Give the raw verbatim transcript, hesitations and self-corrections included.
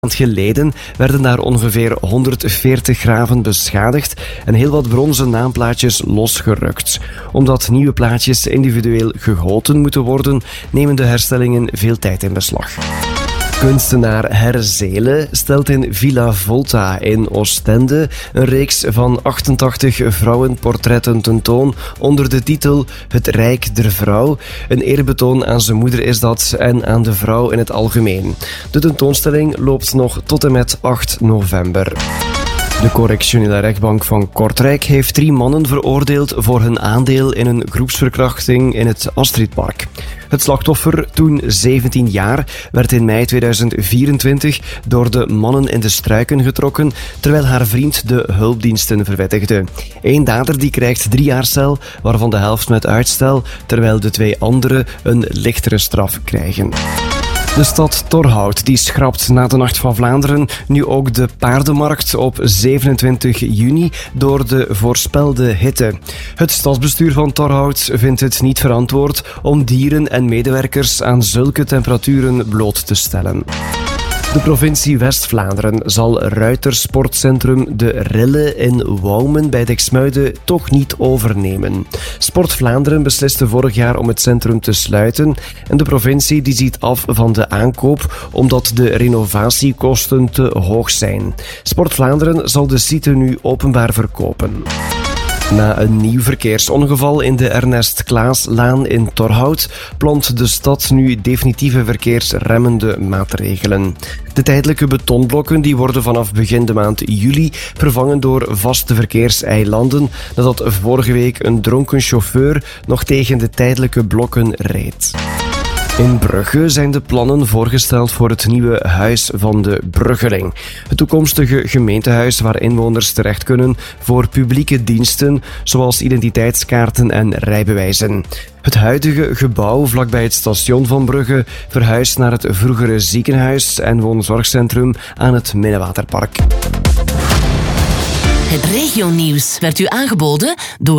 maand geleden werden daar ongeveer honderdveertig graven beschadigd en heel wat bronzen naamplaatjes losgerukt. Omdat nieuwe plaatjes individueel gegoten moeten worden, nemen de herstellingen veel tijd in beslag. Kunstenaar Herzele stelt in Villa Volta in Oostende een reeks van achtentachtig vrouwenportretten tentoon onder de titel Het Rijk der Vrouw. Een eerbetoon aan zijn moeder is dat en aan de vrouw in het algemeen. De tentoonstelling loopt nog tot en met acht november. De correctionele rechtbank van Kortrijk heeft drie mannen veroordeeld voor hun aandeel in een groepsverkrachting in het Astridpark. Het slachtoffer, toen zeventien jaar, werd in mei tweeduizend vierentwintig door de mannen in de struiken getrokken, terwijl haar vriend de hulpdiensten verwittigde. Eén dader die krijgt drie jaar cel, waarvan de helft met uitstel, terwijl de twee anderen een lichtere straf krijgen. De stad Torhout die schrapt na de Nacht van Vlaanderen nu ook de paardenmarkt op zevenentwintig juni door de voorspelde hitte. Het stadsbestuur van Torhout vindt het niet verantwoord om dieren en medewerkers aan zulke temperaturen bloot te stellen. De provincie West-Vlaanderen zal ruitersportcentrum De Rille in Wouwmen bij Diksmuide toch niet overnemen. Sport Vlaanderen besliste vorig jaar om het centrum te sluiten en de provincie die ziet af van de aankoop omdat de renovatiekosten te hoog zijn. Sport Vlaanderen zal de site nu openbaar verkopen. Na een nieuw verkeersongeval in de Ernest Klaaslaan in Torhout plant de stad nu definitieve verkeersremmende maatregelen. De tijdelijke betonblokken die worden vanaf begin de maand juli vervangen door vaste verkeerseilanden nadat vorige week een dronken chauffeur nog tegen de tijdelijke blokken reed. In Brugge zijn de plannen voorgesteld voor het nieuwe Huis van de Bruggeling. Het toekomstige gemeentehuis waar inwoners terecht kunnen voor publieke diensten zoals identiteitskaarten en rijbewijzen. Het huidige gebouw vlakbij het station van Brugge verhuist naar het vroegere ziekenhuis en woonzorgcentrum aan het Minnewaterpark. Het regionieuws werd u aangeboden door